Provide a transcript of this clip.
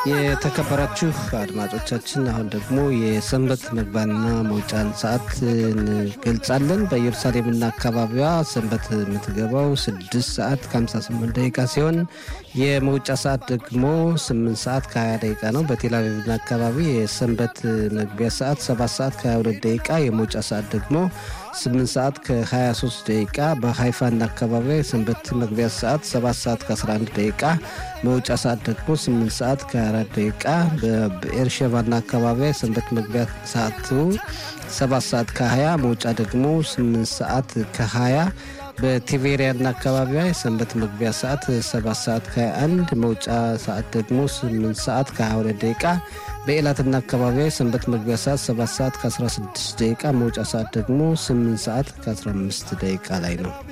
የተከበራችሁ አድማጮቻችን አሁን ደግሞ የሰንበት መግባና መውጫን ሰዓት እንገልጻለን። በኢየሩሳሌምና አካባቢዋ ሰንበት የምትገባው 6 ሰዓት ከ58 ደቂቃ ሲሆን የመውጫ ሰዓት ደግሞ 8 ሰዓት ከ20 ደቂቃ ነው። በቴል አቪቭና አካባቢ የሰንበት መግቢያ ሰዓት 7 ሰዓት ከ22 ደቂቃ፣ የመውጫ ሰዓት ደግሞ 8 ሰዓት ከ23 ደቂቃ። በሃይፋና አካባቢ የሰንበት መግቢያ ሰዓት 7 ሰዓት ከ11 ደቂቃ፣ መውጫ ሰዓት ደግሞ 8 ሰዓት ከ4 ደቂቃ። በኤርሸባና አካባቢ የሰንበት መግቢያ ሰዓቱ 7 ሰዓት ከ20፣ መውጫ ደግሞ 8 ሰዓት ከ20። በቲቬሪያና አካባቢዋ የሰንበት መግቢያ ሰዓት 7 ሰዓት ከ21፣ መውጫ ሰዓት ደግሞ 8 ሰዓት ከ22 ደቂቃ። በኤላትና አካባቢዋ የሰንበት መግቢያ ሰዓት 7 ሰዓት ከ16 ደቂቃ፣ መውጫ ሰዓት ደግሞ 8 ሰዓት ከ15 ደቂቃ ላይ ነው።